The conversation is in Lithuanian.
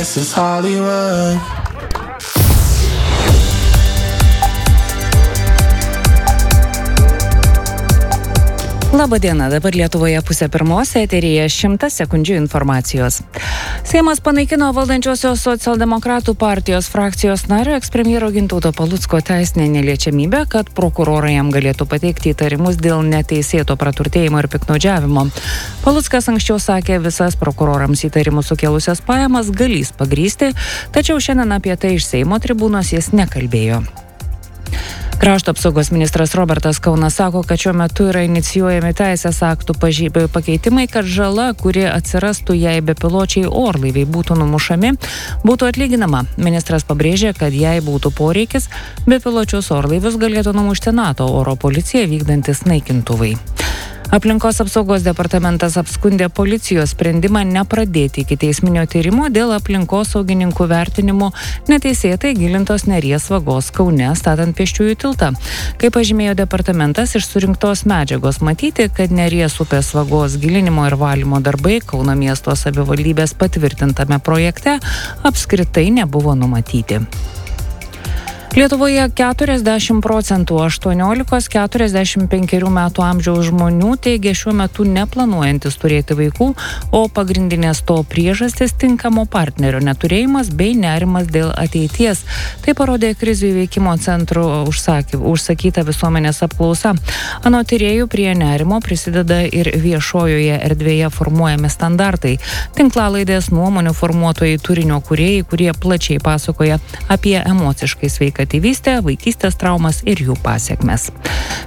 this is Hollywood. Labadiena, dabar Lietuvoje 1:30 eteryje 100 sekundžių informacijos. Seimas panaikino valdančiosios socialdemokratų partijos frakcijos nario ekspremjero Gintauto Palucko teisinę neliečiamybę, kad prokurorai jam galėtų pateikti įtarimus dėl neteisėto praturtėjimo ir piktnaudžiavimo. Paluckas anksčiau sakė, visas prokurorams įtarimus sukėlusias pajamas galės pagrysti, tačiau šiandien apie tai iš Seimo tribūnos jis nekalbėjo. Krašto apsaugos ministras Robertas Kaunas sako, kad šiuo metu yra inicijuojami teisės aktų pakeitimai, kad žala, kuri atsirastų, jei bepiločiai orlaiviai būtų numušami, būtų atlyginama. Ministras pabrėžė, kad jei būtų poreikis, bepiločius orlaivius galėtų numušti NATO oro policija vykdantis naikintuvai. Aplinkos apsaugos departamentas apskundė policijos sprendimą nepradėti ikiteisminio tyrimo dėl aplinkosaugininkų vertinimų neteisėtai gilintos Neries vagos Kaune statant pėsčiųjų tiltą. Kaip pažymėjo departamentas, iš surinktos medžiagos matyti, kad Neries upės vagos gilinimo ir valymo darbai Kauno miesto savivaldybės patvirtintame projekte apskritai nebuvo numatyti. Lietuvoje 40% 18–45 metų amžiaus žmonių teigia šiuo metu neplanuojantis turėti vaikų, o pagrindinės to priežastis tinkamo partnerio neturėjimas bei nerimas dėl ateities. Tai parodė krizių įveikimo centro užsakyta visuomenės apklausa. Anot tyrėjų prie nerimo prisideda ir viešojoje erdvėje formuojami standartai. Tinklalaidės nuomonių formuotojai, turinio kūrėjai, kurie plačiai pasakoja apie emociškai sveiką tėvystę, vaikystės traumas ir jų pasekmes.